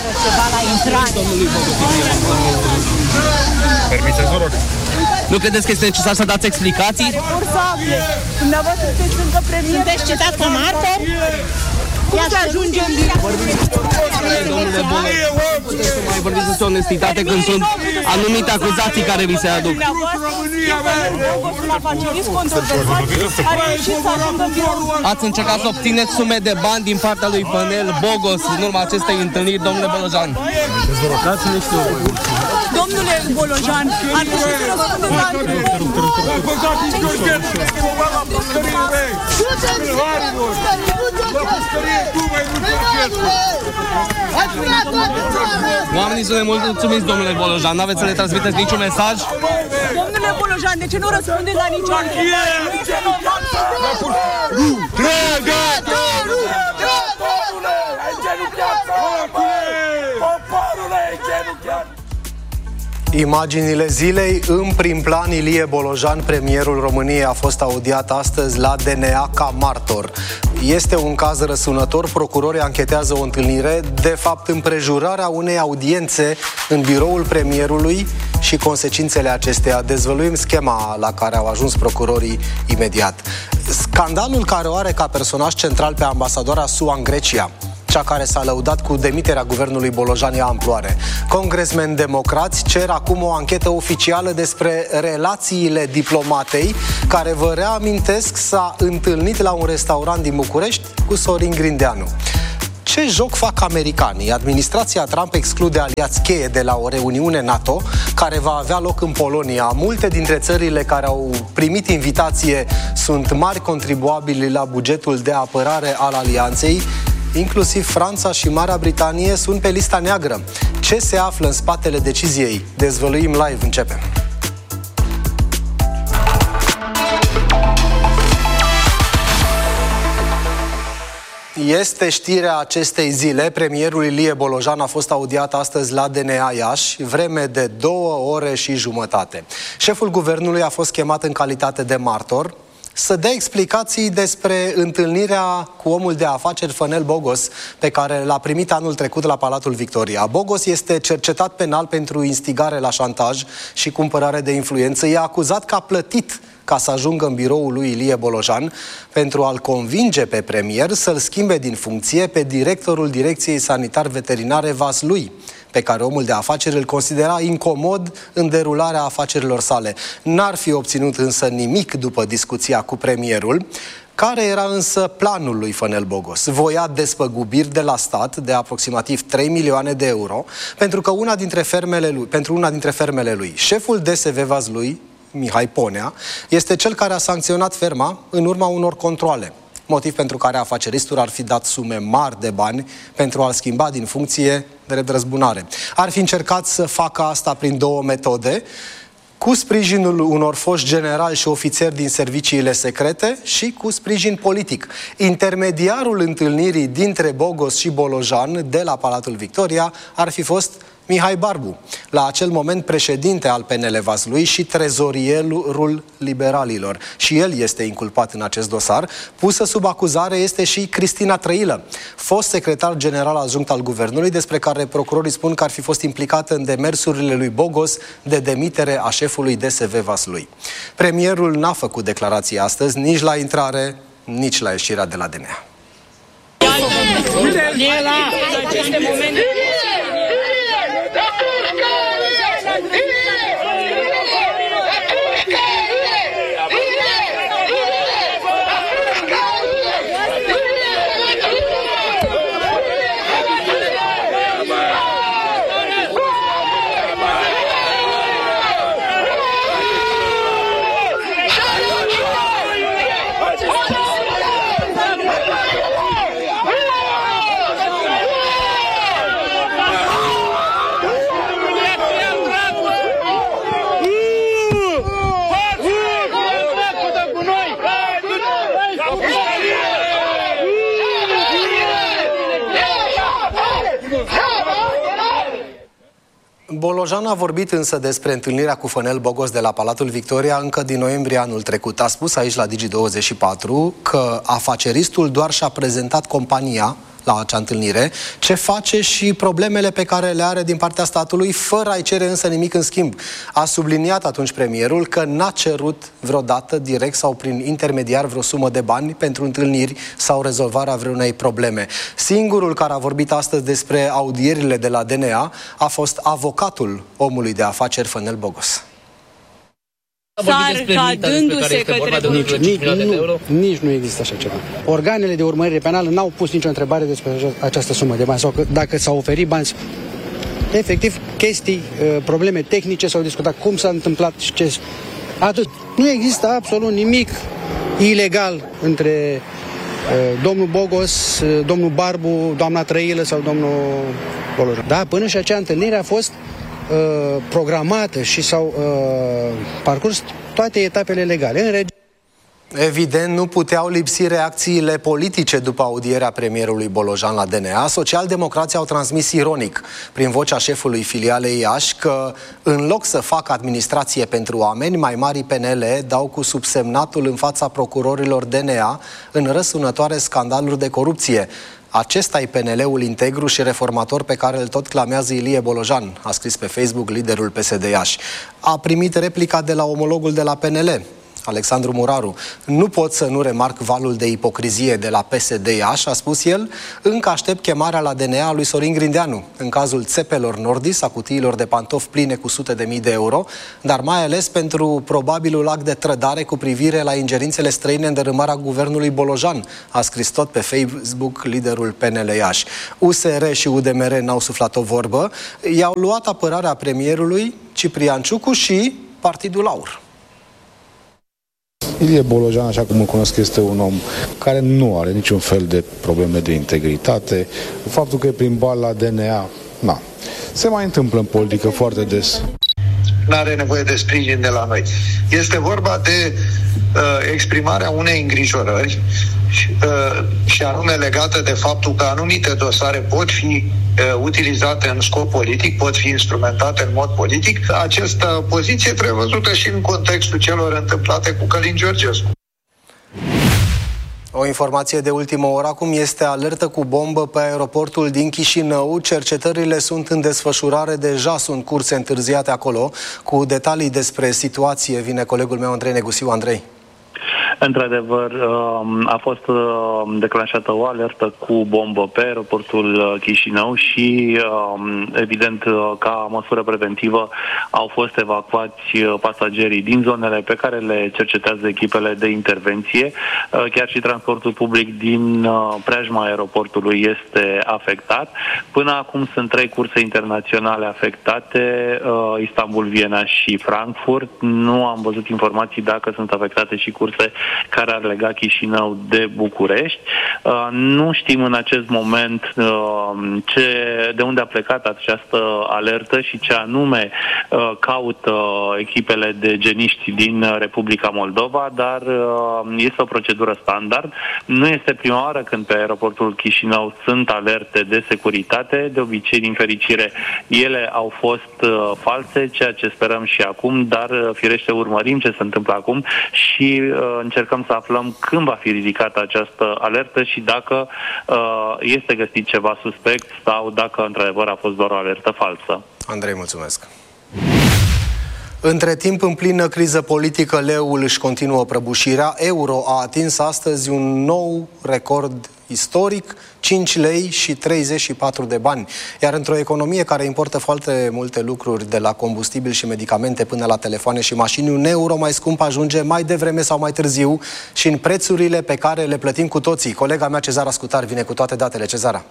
ceva la intrare. Permiteți, vă rog. Nu credeți că este necesar să dați explicații? Dumneavoastră sunteți încă premier. Sunteți citat ca martor? Cum să ajungem din... Domnule Bolo, puteți să mai vorbiți despre onestitate când sunt anumite acuzații care vi se aduc. Ați încercat să obțineți sume de bani din partea lui Fănel Bogos în urma acestei întâlniri, domnule Bolojan. Domnule Bolojan, ar trebui să răspundeți la Oamenii sunt nemulțumiți, domnule Bolojan. Nu aveți să le transmiteți niciun mesaj? Domnule Bolojan, de ce nu răspundeți la nicio întrebare? Imaginile zilei. În prim plan, Ilie Bolojan, premierul României, a fost audiat astăzi la DNA ca martor. Este un caz răsunător. Procurorii anchetează o întâlnire, de fapt împrejurarea unei audiențe în biroul premierului și consecințele acesteia. Dezvăluim schema la care au ajuns procurorii imediat. Scandalul care o are ca personaj central pe ambasadoara SUA în Grecia, cea care s-a lăudat cu demiterea guvernului Bolojan, ia amploare. Congresmeni democrați cer acum o anchetă oficială despre relațiile diplomatei, care, vă reamintesc, s-a întâlnit la un restaurant din București cu Sorin Grindeanu. Ce joc fac americanii? Administrația Trump exclude aliați cheie de la o reuniune NATO care va avea loc în Polonia. Multe dintre țările care au primit invitație sunt mari contribuabili la bugetul de apărare al alianței. Inclusiv Franța și Marea Britanie sunt pe lista neagră. Ce se află în spatele deciziei? Dezvăluim live, începem. Este știrea acestei zile. Premierul Ilie Bolojan a fost audiat astăzi la DNA Iași, vreme de 2 ore și jumătate. Șeful guvernului a fost chemat în calitate de martor să dea explicații despre întâlnirea cu omul de afaceri Fănel Bogos, pe care l-a primit anul trecut la Palatul Victoria. Bogos este cercetat penal pentru instigare la șantaj și cumpărare de influență. E acuzat că a plătit ca să ajungă în biroul lui Ilie Bolojan pentru a-l convinge pe premier să-l schimbe din funcție pe directorul Direcției Sanitar-Veterinare Vaslui, pe care omul de afaceri îl considera incomod în derularea afacerilor sale. N-ar fi obținut însă nimic după discuția cu premierul. Care era însă planul lui Fănel Bogos? Voia despăgubiri de la stat de aproximativ 3 milioane de euro pentru una dintre fermele lui. Șeful DSV Vaslui, Mihai Ponea, este cel care a sancționat ferma în urma unor controale, motiv pentru care afaceristul ar fi dat sume mari de bani pentru a-l schimba din funcție drept răzbunare. Ar fi încercat să facă asta prin 2 metode: cu sprijinul unor foști generali și ofițeri din serviciile secrete și cu sprijin politic. Intermediarul întâlnirii dintre Bogos și Bolojan de la Palatul Victoria ar fi fost Mihai Barbu, la acel moment președinte al PNL Vaslui și trezorierul liberalilor. Și el este inculpat în acest dosar. Pusă sub acuzare este și Cristina Trăilă, fost secretar general adjunct al guvernului, despre care procurorii spun că ar fi fost implicată în demersurile lui Bogos de demitere a șefului DSV Vaslui. Premierul n-a făcut declarații astăzi, nici la intrare, nici la ieșirea de la DNA. Bolojan a vorbit însă despre întâlnirea cu Fănel Bogos de la Palatul Victoria încă din noiembrie anul trecut. A spus aici la Digi24 că afaceristul doar și-a prezentat compania la acea întâlnire, ce face și problemele pe care le are din partea statului, fără a-i cere însă nimic în schimb. A subliniat atunci premierul că n-a cerut vreodată direct sau prin intermediar vreo sumă de bani pentru întâlniri sau rezolvarea vreunei probleme. Singurul care a vorbit astăzi despre audierile de la DNA a fost avocatul omului de afaceri Fănel Bogos. Nici nu există așa ceva. Organele de urmărire penală n-au pus nicio întrebare despre această sumă de bani sau dacă s-au oferit bani. Efectiv, chestii, probleme tehnice s-au discutat, cum s-a întâmplat și ce. Atât. Nu există absolut nimic ilegal între domnul Bogos, domnul Barbu, doamna Trăilă sau domnul Bolojan. Da, până și acea întâlnire a fost programată și s-au parcurs toate etapele legale. Evident, nu puteau lipsi reacțiile politice după audierea premierului Bolojan la DNA. Socialdemocrații au transmis ironic, prin vocea șefului filialei Iași, că în loc să facă administrație pentru oameni, mai marii PNL dau cu subsemnatul în fața procurorilor DNA în răsunătoare scandaluri de corupție. Acesta e PNL-ul integru și reformator pe care îl tot clamează Ilie Bolojan, a scris pe Facebook liderul PSD Iași. A primit replica de la omologul de la PNL, Alexandru Muraru. Nu pot să nu remarc valul de ipocrizie de la PSD Iași, a spus el, încă aștept chemarea la DNA a lui Sorin Grindeanu, în cazul țepelor Nordis, a cutiilor de pantofi pline cu sute de mii de euro, dar mai ales pentru probabilul act de trădare cu privire la ingerințele străine în dărâmarea guvernului Bolojan, a scris tot pe Facebook liderul PNL Iași. USR și UDMR n-au suflat o vorbă, i-au luat apărarea premierului Ciprian Ciucu și Partidul Aur. Ilie Bolojan, așa cum îl cunosc, este un om care nu are niciun fel de probleme de integritate. Faptul că e prin bani la DNA, se mai întâmplă în politică foarte des. N-are nevoie de sprijin de la noi. Este vorba de exprimarea unei îngrijorări și anume legată de faptul că anumite dosare pot fi utilizate în scop politic, pot fi instrumentate în mod politic. Această poziție trebuie văzută și în contextul celor întâmplate cu Călin Georgescu. O informație de ultimă oră acum este alertă cu bombă pe aeroportul din Chișinău. Cercetările sunt în desfășurare, deja sunt curse întârziate acolo. Cu detalii despre situație vine colegul meu Andrei Negusiu. Andrei. Într-adevăr, a fost declanșată o alertă cu bombă pe aeroportul Chișinău și, evident, ca măsură preventivă, au fost evacuați pasagerii din zonele pe care le cercetează echipele de intervenție. Chiar și transportul public din preajma aeroportului este afectat. Până acum sunt 3 curse internaționale afectate, Istanbul, Viena și Frankfurt. Nu am văzut informații dacă sunt afectate și curse care ar lega Chișinău de București. Nu știm în acest moment de unde a plecat această alertă și ce anume caută echipele de geniști din Republica Moldova, dar este o procedură standard. Nu este prima oară când pe aeroportul Chișinău sunt alerte de securitate. De obicei, din fericire, ele au fost false, ceea ce sperăm și acum, dar firește urmărim ce se întâmplă acum și încercăm să aflăm când va fi ridicată această alertă și dacă este găsit ceva suspect sau dacă într-adevăr a fost doar o alertă falsă. Andrei, mulțumesc! Între timp, în plină criză politică, leul își continuă prăbușirea. Euro a atins astăzi un nou record istoric, 5 lei și 34 de bani. Iar într-o economie care importă foarte multe lucruri, de la combustibil și medicamente până la telefoane și mașini, un euro mai scump ajunge mai devreme sau mai târziu și în prețurile pe care le plătim cu toții. Colega mea, Cezara Scutar, vine cu toate datele. Cezara.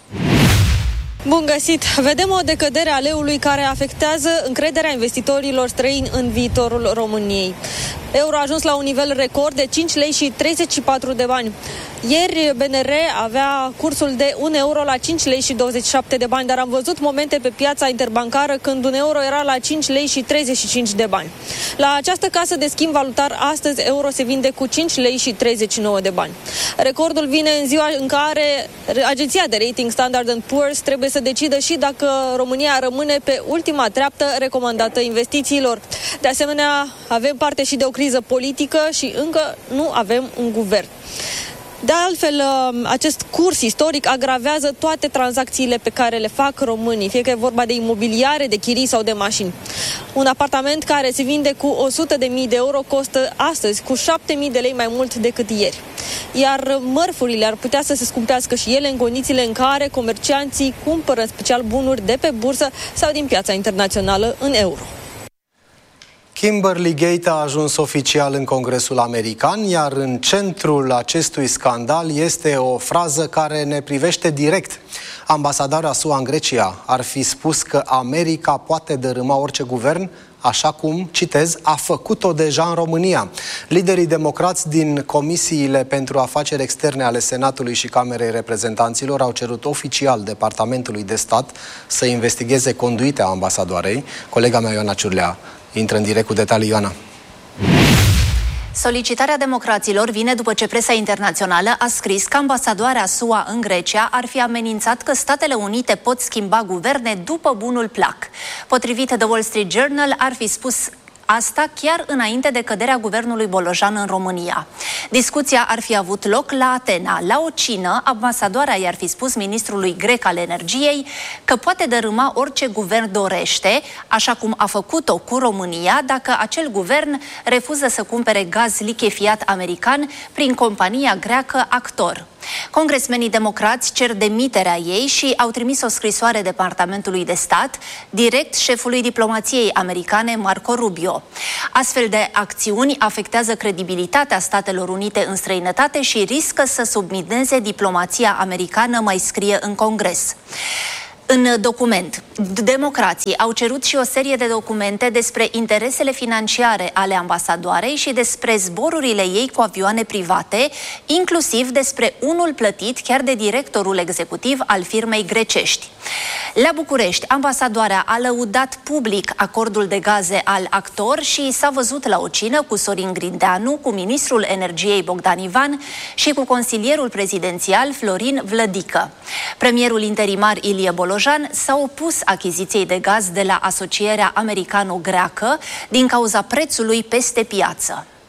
Bun găsit! Vedem o decădere a leului care afectează încrederea investitorilor străini în viitorul României. Euro a ajuns la un nivel record de 5 lei și 34 de bani. Ieri BNR avea cursul de 1 euro la 5 lei și 27 de bani, dar am văzut momente pe piața interbancară când un euro era la 5 lei și 35 de bani. La această casă de schimb valutar, astăzi euro se vinde cu 5 lei și 39 de bani. Recordul vine în ziua în care agenția de rating Standard & Poor's trebuie să decidă și dacă România rămâne pe ultima treaptă recomandată investițiilor. De asemenea, avem parte și de o criză politică și încă nu avem un guvern. De altfel, acest curs istoric agravează toate tranzacțiile pe care le fac românii, fie că e vorba de imobiliare, de chirii sau de mașini. Un apartament care se vinde cu 100.000 de euro costă astăzi cu 7.000 de lei mai mult decât ieri. Iar mărfurile ar putea să se scumpească și ele în condițiile în care comercianții cumpără în special bunuri de pe bursă sau din piața internațională în euro. Kimberly Gate a ajuns oficial în Congresul American, iar în centrul acestui scandal este o frază care ne privește direct. Ambasadarea SUA în Grecia ar fi spus că America poate dărâma orice guvern, așa cum, citez, a făcut-o deja în România. Liderii democrați din comisiile pentru afaceri externe ale Senatului și Camerei Reprezentanților au cerut oficial Departamentului de Stat să investigheze conduitea ambasadoarei. Colega mea Ioana Ciurlea intră în direct cu detalii. Ioana. Solicitarea democraților vine după ce presa internațională a scris că ambasadoarea SUA în Grecia ar fi amenințat că Statele Unite pot schimba guverne după bunul plac. Potrivit The Wall Street Journal, ar fi spus asta chiar înainte de căderea guvernului Bolojan în România. Discuția ar fi avut loc la Atena. La o cină, ambasadoarea i-ar fi spus ministrului grec al energiei că poate dărâma orice guvern dorește, așa cum a făcut-o cu România, dacă acel guvern refuză să cumpere gaz lichefiat american prin compania greacă Actor. Congresmenii democrați cer demiterea ei și au trimis o scrisoare Departamentului de Stat direct șefului diplomației americane Marco Rubio. Astfel de acțiuni afectează credibilitatea Statelor Unite în străinătate și riscă să submineze diplomația americană, mai scrie în Congres. În document, democrații au cerut și o serie de documente despre interesele financiare ale ambasadoarei și despre zborurile ei cu avioane private, inclusiv despre unul plătit chiar de directorul executiv al firmei grecești. La București, ambasadoarea a lăudat public acordul de gaze al Actor și s-a văzut la o cină cu Sorin Grindeanu, cu ministrul energiei Bogdan Ivan și cu consilierul prezidențial Florin Vlădică. Premierul interimar Ilie Bolojan s-a opus achiziției de gaz de la asocierea americano-greacă din cauza prețului peste piață.